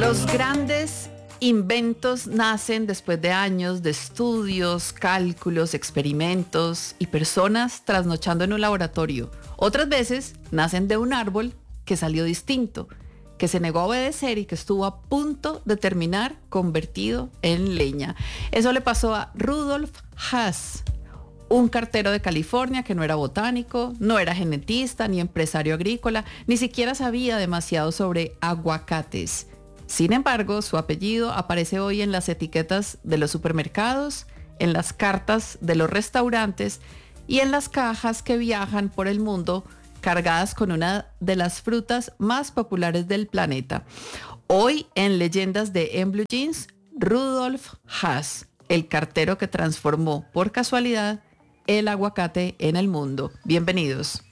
Los grandes inventos nacen después de años de estudios, cálculos, experimentos y personas trasnochando en un laboratorio. Otras veces nacen de un árbol que salió distinto, que se negó a obedecer y que estuvo a punto de terminar convertido en leña. Eso le pasó a Rudolf Haas, un cartero de California que no era botánico, no era genetista ni empresario agrícola, ni siquiera sabía demasiado sobre aguacates. Sin embargo, su apellido aparece hoy en las etiquetas de los supermercados, en las cartas de los restaurantes y en las cajas que viajan por el mundo cargadas con una de las frutas más populares del planeta. Hoy en Leyendas de En Blue Jeans, Rudolf Haas, el cartero que transformó por casualidad el aguacate en el mundo. Bienvenidos.